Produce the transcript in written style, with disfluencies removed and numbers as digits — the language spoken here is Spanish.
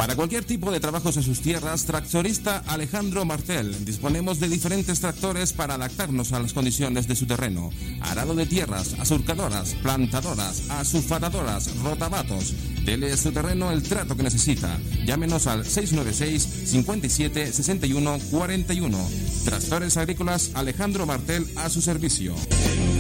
Para cualquier tipo de trabajos en sus tierras, Tractorista Alejandro Martel. Disponemos de diferentes tractores para adaptarnos a las condiciones de su terreno. Arado de tierras, asurcadoras, plantadoras, asulfatadoras, rotabatos. Dele a su terreno el trato que necesita. Llámenos al 696 57 61 41. Tractores Agrícolas Alejandro Martel a su servicio.